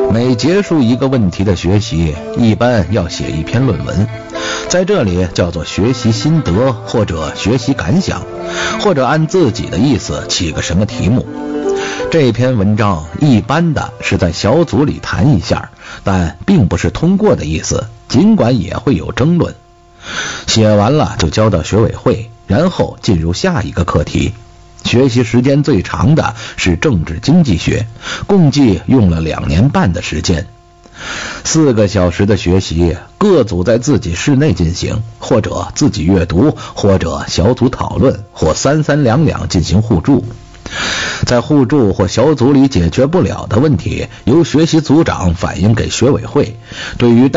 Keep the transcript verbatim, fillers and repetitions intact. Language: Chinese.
每结束一个问题的学习，一般要写一篇论文，在这里叫做学习心得或者学习感想，或者按自己的意思起个什么题目。这篇文章一般的是在小组里谈一下，但并不是通过的意思，尽管也会有争论。写完了就交到学委会，然后进入下一个课题。学习时间最长的是政治经济学，共计用了两年半的时间。四个小时的学习，各组在自己室内进行，或者自己阅读，或者小组讨论，或三三两两进行互助。在互助或小组里解决不了的问题，由学习组长反映给学委会。对于